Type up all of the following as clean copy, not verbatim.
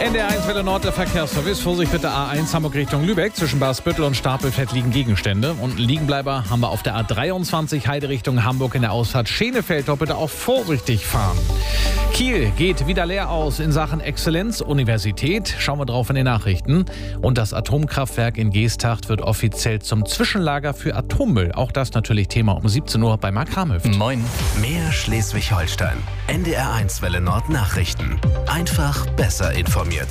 NDR1 Welle Nord, der Verkehrsservice. Vorsicht bitte A1 Hamburg Richtung Lübeck. Zwischen Basbüttel und Stapelfeld liegen Gegenstände. Und einen Liegenbleiber haben wir auf der A23 Heide Richtung Hamburg in der Ausfahrt Schenefeld. Dort bitte auch vorsichtig fahren. Kiel geht wieder leer aus in Sachen Exzellenz Universität. Schauen wir drauf in den Nachrichten. Und das Atomkraftwerk in Geesthacht wird offiziell zum Zwischenlager für Atommüll. Auch das natürlich Thema um 17 Uhr bei Marc Ramhöft. Moin. Mehr Schleswig-Holstein. NDR1 Welle Nord Nachrichten. Einfach besser informiert.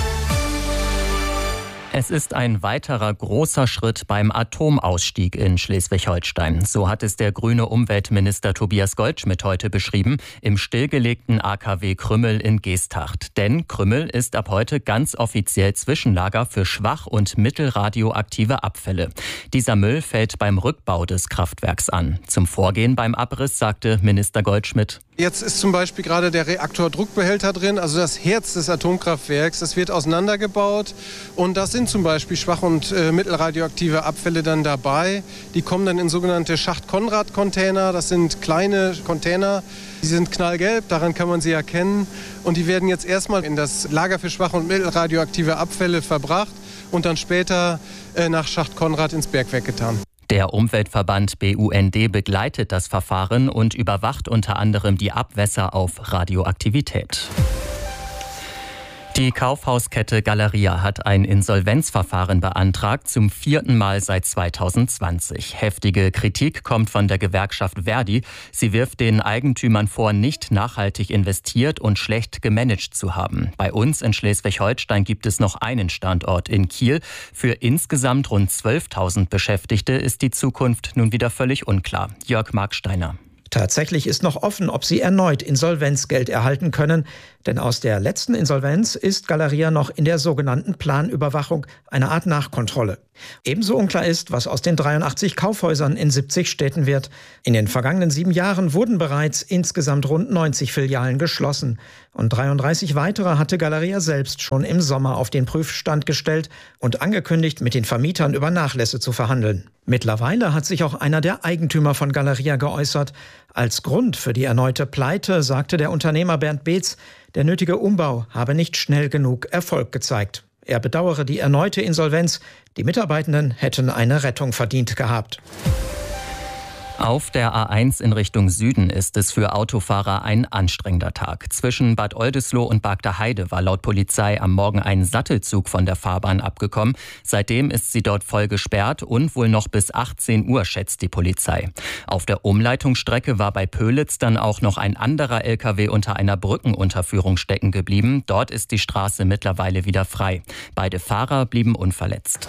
Es ist ein weiterer großer Schritt beim Atomausstieg in Schleswig-Holstein. So hat es der grüne Umweltminister Tobias Goldschmidt heute beschrieben, im stillgelegten AKW Krümmel in Geesthacht. Denn Krümmel ist ab heute ganz offiziell Zwischenlager für schwach- und mittelradioaktive Abfälle. Dieser Müll fällt beim Rückbau des Kraftwerks an. Zum Vorgehen beim Abriss sagte Minister Goldschmidt: Jetzt ist zum Beispiel gerade der Reaktordruckbehälter drin, also das Herz des Atomkraftwerks. Das wird auseinandergebaut und das sind zum Beispiel schwach- und mittelradioaktive Abfälle dann dabei. Die kommen dann in sogenannte Schacht-Konrad-Container. Das sind kleine Container, die sind knallgelb, daran kann man sie erkennen. Und die werden jetzt erstmal in das Lager für schwach- und mittelradioaktive Abfälle verbracht und dann später nach Schacht-Konrad ins Bergwerk getan. Der Umweltverband BUND begleitet das Verfahren und überwacht unter anderem die Abwässer auf Radioaktivität. Die Kaufhauskette Galeria hat ein Insolvenzverfahren beantragt, zum 4. Mal seit 2020. Heftige Kritik kommt von der Gewerkschaft Verdi. Sie wirft den Eigentümern vor, nicht nachhaltig investiert und schlecht gemanagt zu haben. Bei uns in Schleswig-Holstein gibt es noch einen Standort in Kiel. Für insgesamt rund 12.000 Beschäftigte ist die Zukunft nun wieder völlig unklar. Jörg Marksteiner. Tatsächlich ist noch offen, ob sie erneut Insolvenzgeld erhalten können. Denn aus der letzten Insolvenz ist Galeria noch in der sogenannten Planüberwachung, eine Art Nachkontrolle. Ebenso unklar ist, was aus den 83 Kaufhäusern in 70 Städten wird. In den vergangenen 7 Jahren wurden bereits insgesamt rund 90 Filialen geschlossen. Und 33 weitere hatte Galeria selbst schon im Sommer auf den Prüfstand gestellt und angekündigt, mit den Vermietern über Nachlässe zu verhandeln. Mittlerweile hat sich auch einer der Eigentümer von Galeria geäußert. Als Grund für die erneute Pleite sagte der Unternehmer Bernd Beetz, der nötige Umbau habe nicht schnell genug Erfolg gezeigt. Er bedauere die erneute Insolvenz. Die Mitarbeitenden hätten eine Rettung verdient gehabt. Auf der A1 in Richtung Süden ist es für Autofahrer ein anstrengender Tag. Zwischen Bad Oldesloe und Bargter-Heide war laut Polizei am Morgen ein Sattelzug von der Fahrbahn abgekommen. Seitdem ist sie dort voll gesperrt und wohl noch bis 18 Uhr, schätzt die Polizei. Auf der Umleitungsstrecke war bei Pölitz dann auch noch ein anderer LKW unter einer Brückenunterführung stecken geblieben. Dort ist die Straße mittlerweile wieder frei. Beide Fahrer blieben unverletzt.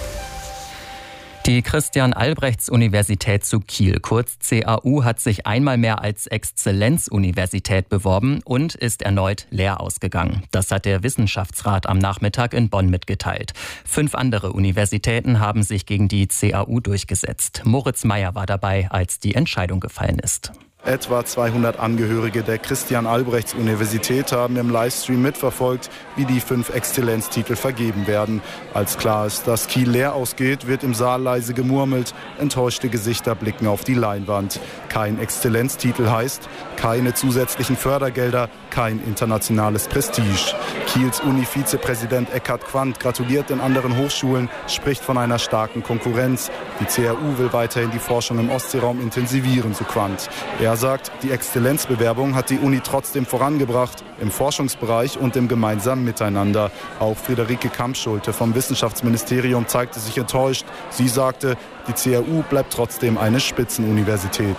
Die Christian-Albrechts-Universität zu Kiel, kurz CAU, hat sich einmal mehr als Exzellenzuniversität beworben und ist erneut leer ausgegangen. Das hat der Wissenschaftsrat am Nachmittag in Bonn mitgeteilt. 5 andere Universitäten haben sich gegen die CAU durchgesetzt. Moritz Meyer war dabei, als die Entscheidung gefallen ist. Etwa 200 Angehörige der Christian-Albrechts-Universität haben im Livestream mitverfolgt, wie die 5 Exzellenztitel vergeben werden. Als klar ist, dass Kiel leer ausgeht, wird im Saal leise gemurmelt. Enttäuschte Gesichter blicken auf die Leinwand. Kein Exzellenztitel heißt keine zusätzlichen Fördergelder, kein internationales Prestige. Kiels Uni-Vizepräsident Eckhard Quandt gratuliert den anderen Hochschulen, spricht von einer starken Konkurrenz. Die CAU will weiterhin die Forschung im Ostseeraum intensivieren, so Quandt. Er sagt, die Exzellenzbewerbung hat die Uni trotzdem vorangebracht, im Forschungsbereich und im gemeinsamen Miteinander. Auch Friederike Kampschulte vom Wissenschaftsministerium zeigte sich enttäuscht. Sie sagte, die CAU bleibt trotzdem eine Spitzenuniversität.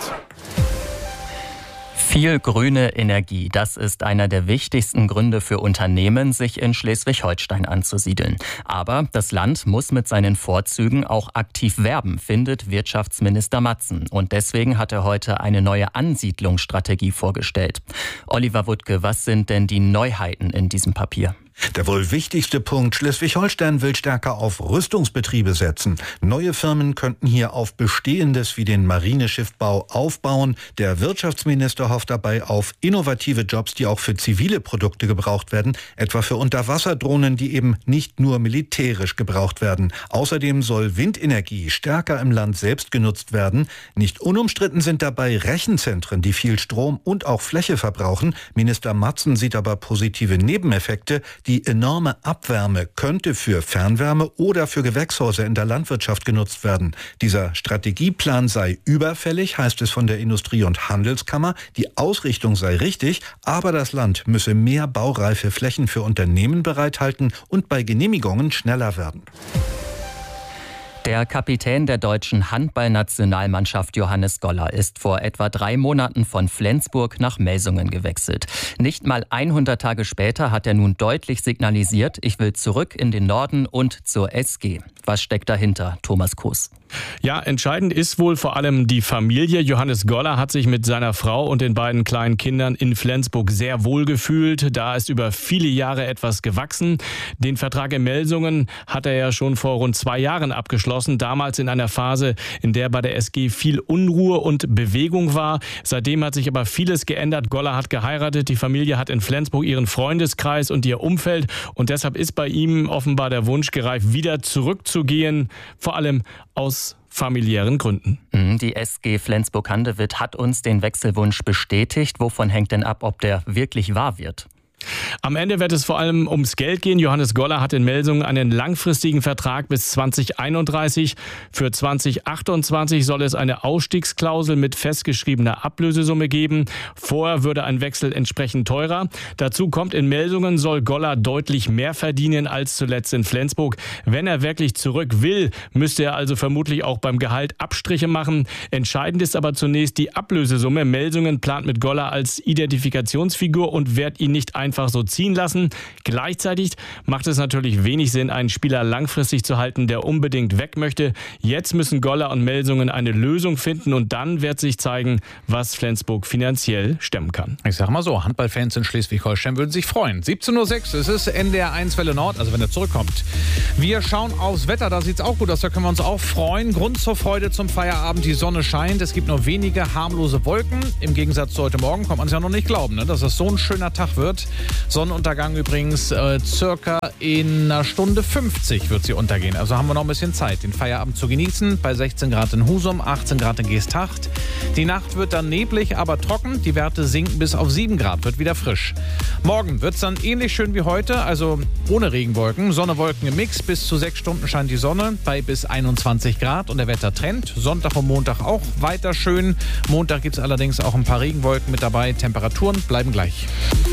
Viel grüne Energie, das ist einer der wichtigsten Gründe für Unternehmen, sich in Schleswig-Holstein anzusiedeln. Aber das Land muss mit seinen Vorzügen auch aktiv werben, findet Wirtschaftsminister Matzen. Und deswegen hat er heute eine neue Ansiedlungsstrategie vorgestellt. Oliver Wuttke, was sind denn die Neuheiten in diesem Papier? Der wohl wichtigste Punkt: Schleswig-Holstein will stärker auf Rüstungsbetriebe setzen. Neue Firmen könnten hier auf Bestehendes wie den Marineschiffbau aufbauen. Der Wirtschaftsminister hofft dabei auf innovative Jobs, die auch für zivile Produkte gebraucht werden, etwa für Unterwasserdrohnen, die eben nicht nur militärisch gebraucht werden. Außerdem soll Windenergie stärker im Land selbst genutzt werden. Nicht unumstritten sind dabei Rechenzentren, die viel Strom und auch Fläche verbrauchen. Minister Matzen sieht aber positive Nebeneffekte. Die Die enorme Abwärme könnte für Fernwärme oder für Gewächshäuser in der Landwirtschaft genutzt werden. Dieser Strategieplan sei überfällig, heißt es von der Industrie- und Handelskammer. Die Ausrichtung sei richtig, aber das Land müsse mehr baureife Flächen für Unternehmen bereithalten und bei Genehmigungen schneller werden. Der Kapitän der deutschen Handballnationalmannschaft Johannes Goller ist vor etwa 3 Monaten von Flensburg nach Melsungen gewechselt. Nicht mal 100 Tage später hat er nun deutlich signalisiert, ich will zurück in den Norden und zur SG. Was steckt dahinter, Thomas Kuss? Ja, entscheidend ist wohl vor allem die Familie. Johannes Goller hat sich mit seiner Frau und den beiden kleinen Kindern in Flensburg sehr wohl gefühlt. Da ist über viele Jahre etwas gewachsen. Den Vertrag in Melsungen hat er ja schon vor rund 2 Jahren abgeschlossen. Damals in einer Phase, in der bei der SG viel Unruhe und Bewegung war. Seitdem hat sich aber vieles geändert. Goller hat geheiratet. Die Familie hat in Flensburg ihren Freundeskreis und ihr Umfeld. Und deshalb ist bei ihm offenbar der Wunsch gereift, wieder zurückzugehen. Vor allem aus familiären Gründen. Die SG Flensburg-Handewitt hat uns den Wechselwunsch bestätigt. Wovon hängt denn ab, ob der wirklich wahr wird? Am Ende wird es vor allem ums Geld gehen. Johannes Goller hat in Melsungen einen langfristigen Vertrag bis 2031. Für 2028 soll es eine Ausstiegsklausel mit festgeschriebener Ablösesumme geben. Vorher würde ein Wechsel entsprechend teurer. Dazu kommt, in Melsungen soll Goller deutlich mehr verdienen als zuletzt in Flensburg. Wenn er wirklich zurück will, müsste er also vermutlich auch beim Gehalt Abstriche machen. Entscheidend ist aber zunächst die Ablösesumme. Melsungen plant mit Goller als Identifikationsfigur und wird ihn nicht einfach so ziehen lassen. Gleichzeitig macht es natürlich wenig Sinn, einen Spieler langfristig zu halten, der unbedingt weg möchte. Jetzt müssen Goller und Melsungen eine Lösung finden und dann wird sich zeigen, was Flensburg finanziell stemmen kann. Ich sag mal so, Handballfans in Schleswig-Holstein würden sich freuen. 17:06 Uhr, es ist NDR 1 Welle Nord, also wenn er zurückkommt. Wir schauen aufs Wetter, da sieht es auch gut aus, da können wir uns auch freuen. Grund zur Freude zum Feierabend, die Sonne scheint, es gibt nur wenige harmlose Wolken. Im Gegensatz zu heute Morgen kommt man es ja noch nicht glauben, ne, dass es so ein schöner Tag wird. Sonnenuntergang übrigens circa in einer Stunde 50 wird sie untergehen. Also haben wir noch ein bisschen Zeit, den Feierabend zu genießen. Bei 16 Grad in Husum, 18 Grad in Geesthacht. Die Nacht wird dann neblig, aber trocken. Die Werte sinken bis auf 7 Grad, wird wieder frisch. Morgen wird es dann ähnlich schön wie heute, also ohne Regenwolken. Sonne, Wolken im Mix. Bis zu 6 Stunden scheint die Sonne bei bis 21 Grad und der Wettertrend. Sonntag und Montag auch weiter schön. Montag gibt es allerdings auch ein paar Regenwolken mit dabei. Temperaturen bleiben gleich.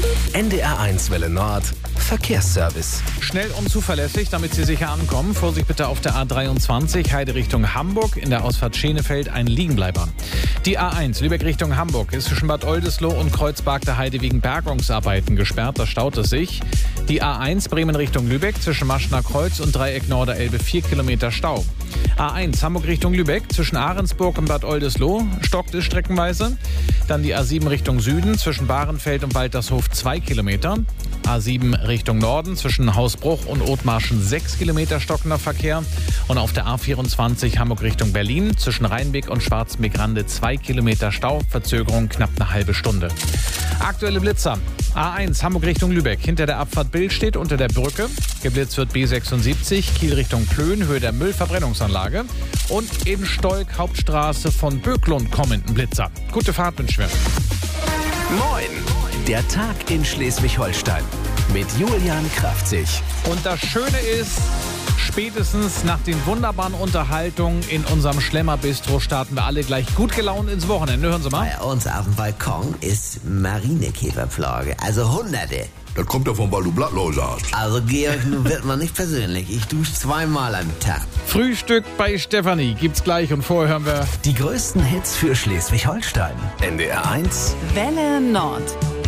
NDR 1 Welle Nord, Verkehrsservice. Schnell und zuverlässig, damit Sie sicher ankommen. Vorsicht bitte auf der A23, Heide Richtung Hamburg. In der Ausfahrt Schenefeld ein Liegenbleiber. Die A1 Lübeck Richtung Hamburg ist zwischen Bad Oldesloe und Kreuzberg der Heide wegen Bergungsarbeiten gesperrt. Da staut es sich. Die A1 Bremen Richtung Lübeck zwischen Maschner Kreuz und Dreieck Norderelbe 4 Kilometer Stau. A1 Hamburg Richtung Lübeck zwischen Ahrensburg und Bad Oldesloe stockt es streckenweise. Dann die A7 Richtung Süden zwischen Bahrenfeld und Waltershof 2 Kilometer. A7 Richtung Norden zwischen Hausbruch und Othmarschen 6 Kilometer stockender Verkehr. Und auf der A24 Hamburg Richtung Berlin zwischen Rheinbeck und Schwarzenbeck-Rande 2 Kilometer Stau, Verzögerung knapp eine halbe Stunde. Aktuelle Blitzer. A1 Hamburg Richtung Lübeck. Hinter der Abfahrt Bild steht unter der Brücke. Geblitzt wird B76 Kiel Richtung Plön, Höhe der Müllverbrennungsanlage. Und in Stolk Hauptstraße von Böklund kommenden Blitzer. Gute Fahrt wünschen wir. Moin, der Tag in Schleswig-Holstein mit Julian Kraftzig. Und das Schöne ist, spätestens nach den wunderbaren Unterhaltungen in unserem Schlemmer-Bistro starten wir alle gleich gut gelaunt ins Wochenende. Hören Sie mal. Bei uns auf dem Balkon ist Marinekäferplage, also Hunderte. Das kommt davon, weil du blattlos hast. Also Georg, nun wird man nicht persönlich. Ich dusche 2-mal am Tag. Frühstück bei Stefanie gibt's gleich und vorher hören wir Die größten Hits für Schleswig-Holstein. NDR 1 Welle Nord.